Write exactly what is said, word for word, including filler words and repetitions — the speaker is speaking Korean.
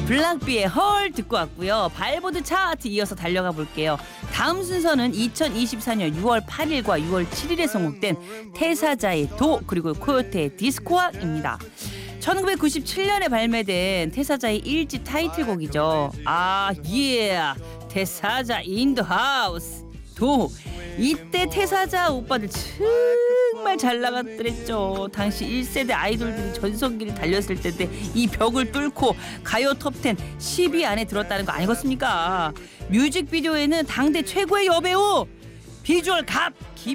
블락비의 헐 듣고 왔고요. 발보드 차트 이어서 달려가 볼게요. 다음 순서는 이천이십사년 유월 팔일과 유월 칠일에 선곡된 태사자의 도 그리고 코요테의 디스코아입니다. 천구백구십칠년에 발매된 태사자의 일집 타이틀곡이죠. 아, 예. 태사자 인 더 하우스. 도. 이때 태사자 오빠들 정말 잘 나갔더랬죠. 당시 일 세대 아이돌들이 전성기를 달렸을 때인데 이 벽을 뚫고 가요 톱텐 십 위 안에 들었다는 거 아니겠습니까? 뮤직비디오에는 당대 최고의 여배우 비주얼 갑